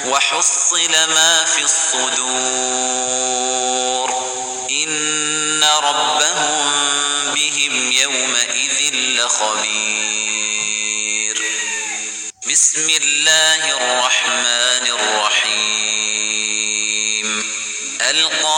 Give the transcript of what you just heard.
وحصل ما في الصدور إن ربهم بهم يومئذ لخبير. بسم الله الرحمن الرحيم.